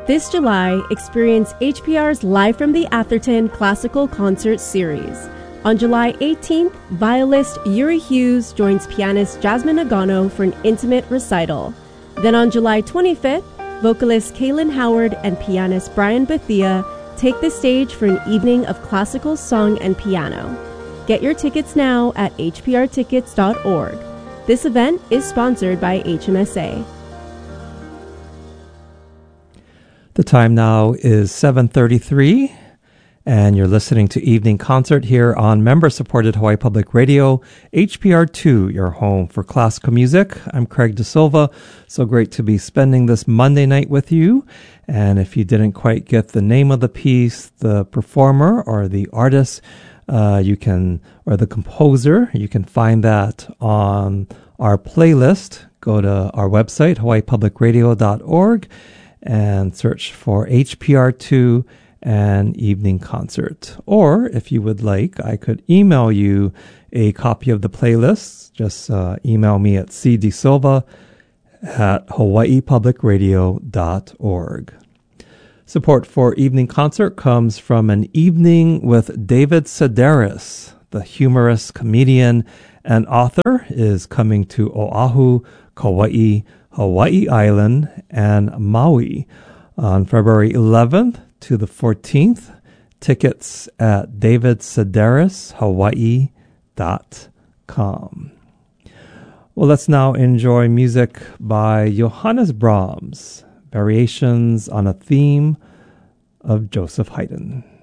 This July, experience HPR's Live from the Atherton Classical Concert Series. On July 18th, violist Yuri Hughes joins pianist Jasmine Agano for an intimate recital. Then on July 25th, vocalist Kaylin Howard and pianist Brian Bethia take the stage for an evening of classical song and piano. Get your tickets now at hprtickets.org. This event is sponsored by HMSA. The time now is 7:33, and you're listening to Evening Concert here on member-supported Hawaii Public Radio, HPR2, your home for classical music. I'm Craig De Silva. So great to be spending this Monday night with you. And if you didn't quite get the name of the piece, the performer or the artist, or the composer, you can find that on our playlist. Go to our website, hawaiipublicradio.org, and search for HPR2 and Evening Concert. Or if you would like, I could email you a copy of the playlist. Just email me at cdsilva@hawaiipublicradio.org. Support for Evening Concert comes from an evening with David Sedaris. The humorous, comedian, and author is coming to Oahu, Kauai, Hawaii Island, and Maui on February 11th to the 14th. Tickets at davidsedarishawaii.com. Well, let's now enjoy music by Johannes Brahms, variations on a theme of Joseph Haydn.